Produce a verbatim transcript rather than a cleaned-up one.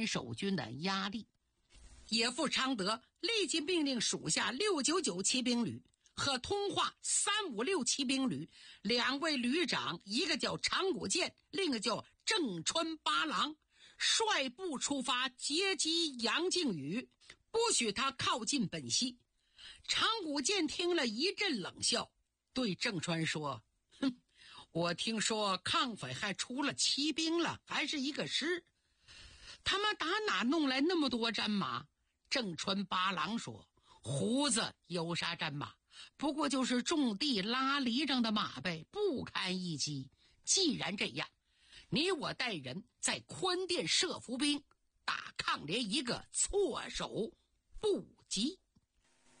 关守军的压力。野父昌德立即命令属下六九九骑兵旅和通化三五六骑兵旅两位旅长，一个叫长谷健，另一个叫正川八郎，率部出发截击杨靖宇，不许他靠近本溪。长谷健听了一阵冷笑，对郑川说：哼，我听说抗匪还出了骑兵了，还是一个师，他们打哪弄来那么多战马？郑川八郎说：胡子有啥战马？不过就是种地拉犁上的马呗，不堪一击。既然这样，你我带人在宽甸设伏兵，打抗联一个措手不及。